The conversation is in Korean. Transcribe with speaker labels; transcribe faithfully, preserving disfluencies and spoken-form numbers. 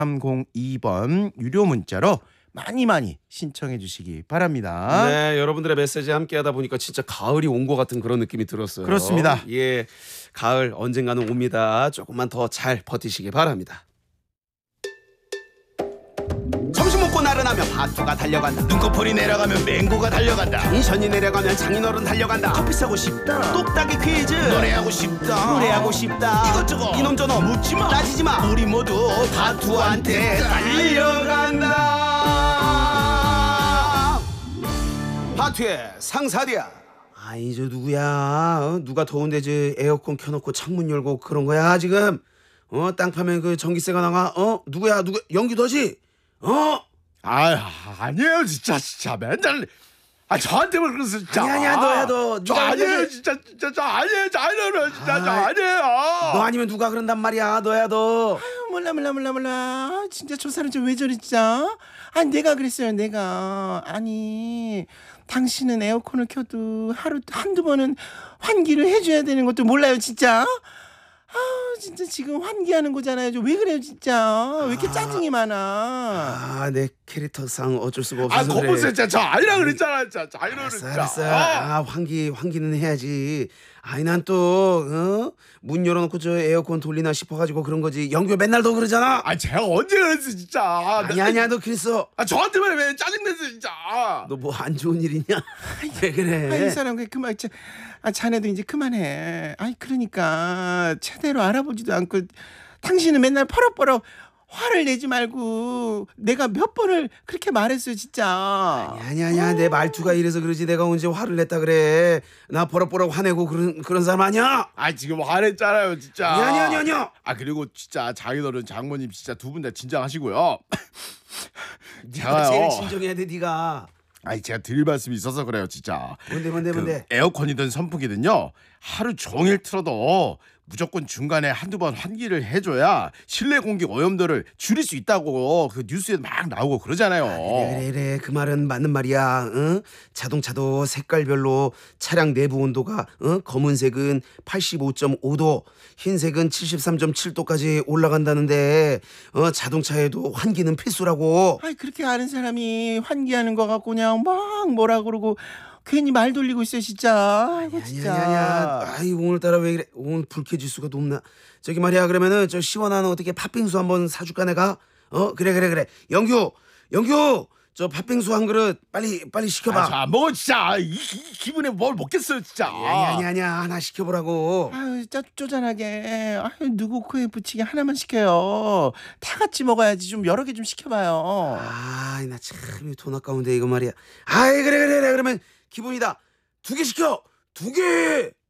Speaker 1: 삼공이 번 유료 문자로 많이 많이 신청해 주시기 바랍니다.
Speaker 2: 네, 여러분들의 메시지 함께하다 보니까 진짜 가을이 온 것 같은 그런 느낌이 들었어요.
Speaker 1: 그렇습니다.
Speaker 2: 예, 가을 언젠가는 옵니다. 조금만 더 잘 버티시기 바랍니다. 점심 먹고 나른하면 파투가 달려간다.
Speaker 3: 눈꺼풀이 내려가면 맹고가 달려간다.
Speaker 2: 텐션이 내려가면 장인어른 달려간다. 커피 사고 싶다. 똑딱이 퀴즈.
Speaker 3: 노래하고 싶다.
Speaker 2: 노래하고 싶다.
Speaker 3: 이것저것
Speaker 2: 이놈 저놈
Speaker 3: 묻지마.
Speaker 2: 따지지마.
Speaker 3: 우리 모두 파투한테
Speaker 2: 달려간다. 파투의 상사리야. 아이 저 누구야? 어? 누가 더운데 저 에어컨 켜놓고 창문 열고 그런 거야 지금? 어 땅 파면 그 전기세가 나가? 어 누구야 누구 연기도지? 어?
Speaker 1: 아 아니에요 진짜 진짜 맨날 아 저한테만 그래서 진짜
Speaker 2: 아니 아니야 너야 너.
Speaker 1: 저
Speaker 2: 네가
Speaker 1: 아니에요
Speaker 2: 그러지.
Speaker 1: 진짜 진짜 저 아니에요 저 아니에요 진짜 저
Speaker 2: 아이,
Speaker 1: 아니에요.
Speaker 2: 너 아니면 누가 그런단 말이야 너야 너.
Speaker 1: 몰라 몰라 몰라 몰라. 아, 진짜 저 사람 좀 왜 저리 진짜. 아니 내가 그랬어요 내가. 아니 당신은 에어컨을 켜도 하루 한두 번은 환기를 해줘야 되는 것도 몰라요 진짜. 아 진짜 지금 환기하는 거잖아요. 왜 그래요 진짜. 왜 이렇게 짜증이 많아.
Speaker 2: 아 내 캐릭터상 어쩔 수가
Speaker 1: 아
Speaker 2: 없어서 그래.
Speaker 1: 거보세요 진짜 저 아니라 그랬잖아 진짜 저 아니라
Speaker 2: 알았어
Speaker 1: 그랬잖아.
Speaker 2: 알았어. 아 환기 환기는 해야지. 아니 난 또 어? 문 열어놓고 저 에어컨 돌리나 싶어가지고 그런 거지. 영규 맨날 너 그러잖아.
Speaker 1: 아 제가 언제 그랬어 진짜.
Speaker 2: 아니 아니야 너 그랬어.
Speaker 1: 아 저한테만 왜 짜증냈어 진짜.
Speaker 2: 너 뭐 안 좋은 일 있냐? 왜 그래?
Speaker 1: 아이 사람 그 그만 자, 아 자네도 이제 그만해. 아이 그러니까 제대로 알아보지도 않고 당신은 맨날 퍼럭퍼럭 화를 내지 말고 내가 몇 번을 그렇게 말했어요 진짜.
Speaker 2: 아니 아니야 내 말투가 이래서 그러지 내가 언제 화를 냈다 그래. 나 버럭버럭 화내고 그런 그런 사람 아니야.
Speaker 1: 아 지금 화냈잖아요 진짜.
Speaker 2: 아니 아니 아니 아니야.
Speaker 1: 아 그리고 진짜 장인어른 장모님 진짜 두 분 다 진정하시고요.
Speaker 2: 네가 제일 진정해야 돼 네가.
Speaker 1: 아니 제가 드릴 말씀이 있어서 그래요 진짜.
Speaker 2: 뭔데 뭔데 뭔데.
Speaker 1: 그 에어컨이든 선풍기든요 하루 종일 틀어도 무조건 중간에 한두 번 환기를 해줘야 실내 공기 오염도를 줄일 수 있다고 그 뉴스에 막 나오고 그러잖아요.
Speaker 2: 그래 그래 그래 그 말은 맞는 말이야. 응? 자동차도 색깔별로 차량 내부 온도가 응? 검은색은 팔십오 점 오 도, 흰색은 칠십삼 점 칠 도까지 올라간다는데 어, 자동차에도 환기는 필수라고.
Speaker 1: 아이 그렇게 아는 사람이 환기하는 거 갖고 그냥 막 뭐라 그러고 괜히 말 돌리고 있어요 진짜. 아이고
Speaker 2: 아니야
Speaker 1: 진짜.
Speaker 2: 아니야. 아이 오늘따라 왜 이래? 오늘 불쾌지수가 높나? 저기 말이야 그러면은 저 시원한 어떻게 팥빙수 한번 사줄까 내가? 어 그래 그래 그래. 영규 영규 저 팥빙수 한 그릇 빨리 빨리 시켜봐.
Speaker 1: 아, 저 안 먹어 진짜. 이, 이 기분에 뭘 먹겠어요 진짜.
Speaker 2: 아니 아니 아니야 하나 시켜보라고.
Speaker 1: 아유 짜 쪼잔하게. 아유 누구 코에 붙이게 하나만 시켜요. 다 같이 먹어야지. 좀 여러 개 좀 시켜봐요.
Speaker 2: 아, 나 참 돈 아까운데 이거 말이야. 아이 그래 그래 그래 그러면 기본이다. 두 개 시켜. 두 개.